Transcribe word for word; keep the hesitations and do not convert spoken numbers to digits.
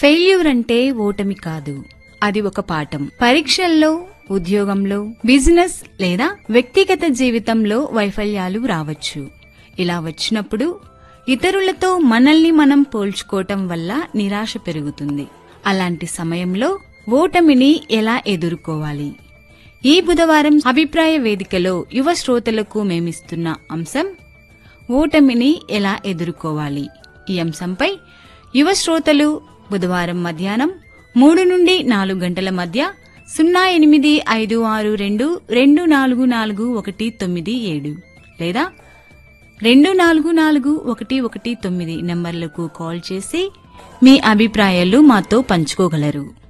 Failure అంటే ఓటమి కాదు, అది ఒక పాఠం. పరీక్షల్లో, ఉద్యోగంలో, బిజినెస్ లేదా వ్యక్తిగత జీవితంలో వైఫల్యాలు రావచ్చు. ఇలా వచ్చినప్పుడు ఇతరులతో మనల్ని మనం పోల్చుకోవటం వల్ల నిరాశ పెరుగుతుంది. అలాంటి సమయంలో ఓటమిని ఎలా ఎదుర్కోవాలి? ఈ బుధవారం అభిప్రాయ వేదికలో యువ శ్రోతలకు మేమిస్తున్న అంశం ఓటమిని ఎలా ఎదుర్కోవాలి. ఈ అంశంపై యువ శ్రోతలు బుధవారం మధ్యాహ్నం మూడు నుండి నాలుగు గంటల మధ్య సున్నా ఎనిమిది ఐదు ఆరు రెండు రెండు నాలుగు నాలుగు ఒకటి తొమ్మిది ఏడు లేదా రెండు నాలుగు నాలుగు ఒకటి ఒకటి తొమ్మిది నంబర్లకు కాల్ చేసి మీ అభిప్రాయాలు మాతో పంచుకోగలరు.